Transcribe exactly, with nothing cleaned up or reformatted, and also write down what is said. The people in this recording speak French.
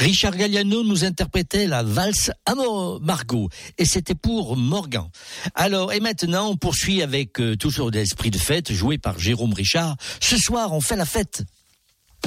Richard Galliano nous interprétait la valse Amor Margot et c'était pour Morgan. Alors, et maintenant, on poursuit avec euh, toujours l'esprit de fête joué par Jérôme Richard. Ce soir, on fait la fête.